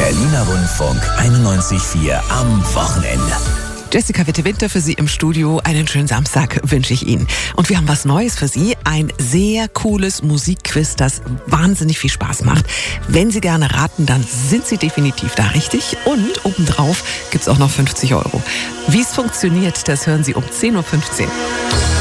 Berliner Rundfunk 91.4 am Wochenende. Jessica Witte-Winter für Sie im Studio. Einen schönen Samstag wünsche ich Ihnen. Und wir haben was Neues für Sie. Ein sehr cooles Musikquiz, das wahnsinnig viel Spaß macht. Wenn Sie gerne raten, dann sind Sie definitiv da richtig. Und obendrauf gibt's auch noch 50 Euro. Wie es funktioniert, das hören Sie um 10.15 Uhr.